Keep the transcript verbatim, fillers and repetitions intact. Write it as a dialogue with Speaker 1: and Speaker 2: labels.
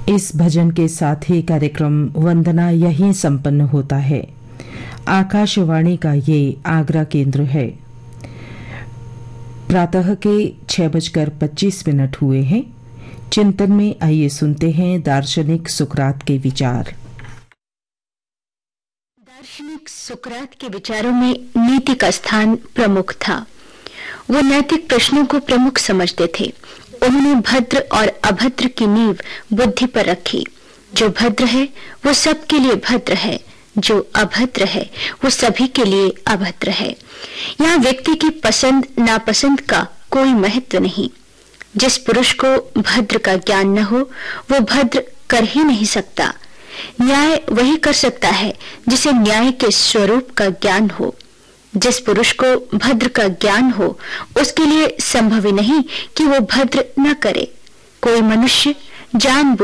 Speaker 1: इस भजन के साथ ही कार्यक्रम वंदना यहीं संपन्न होता है। आकाशवाणी का ये आगरा केंद्र है। प्रातः के छह बजकर पच्चीस मिनट हुए हैं। चिंतन में आइए सुनते हैं दार्शनिक सुकरात के विचार।
Speaker 2: दार्शनिक सुकरात के विचारों में नीति का स्थान प्रमुख था। वो नैतिक प्रश्नों को प्रमुख समझते थे। उन्होंने भद्र और अभद्र की नींव बुद्धि पर रखी। जो भद्र है वो सबके लिए भद्र है, जो अभद्र है वो सभी के लिए अभद्र है। यहाँ व्यक्ति की पसंद नापसंद का कोई महत्व नहीं। जिस पुरुष को भद्र का ज्ञान न हो वो भद्र कर ही नहीं सकता। न्याय वही कर सकता है जिसे न्याय के स्वरूप का ज्ञान हो। जिस पुरुष को भद्र का ज्ञान हो उसके लिए संभव ही नहीं कि वो भद्र न करे। कोई मनुष्य जान